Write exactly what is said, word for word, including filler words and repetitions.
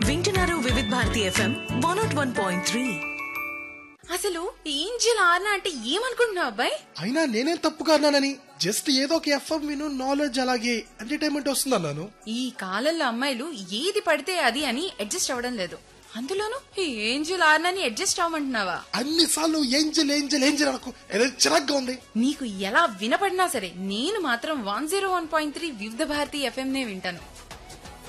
వింటున్నారు వివిధ Bharati FM one not one point three. అసలు ఏంజెల్ ఆర్నా అంటే ఏమనుకుంటున్నావు అబ్బాయి? అయినా నేనేం తప్పుగా అన్నానని, జస్ట్ ఏదో ఒక ఎఫ్ఎం విను, నాలెడ్జ్ అలాగే ఎంటర్టైన్మెంట్ వస్తుంది అన్నాను. ఈ కాలంలో అమ్మాయిలు ఏది పడితే అది అని అడ్జస్ట్ అవ్వడం లేదు. అందులోనూ ఈ ఏంజెల్ ఆర్నాని అడ్జస్ట్ అవ్వమంటున్నావా? అన్ని సార్లు ఏంజల్ ఏంజల్ ఏంజల్ అనకు, ఏదో చిరాగ్గా ఉంది. నీకు ఎలా వినపడినా సరే నేను మాత్రం one zero one point three వివిధ భారతి ఎఫ్ఎం నే వింటాను.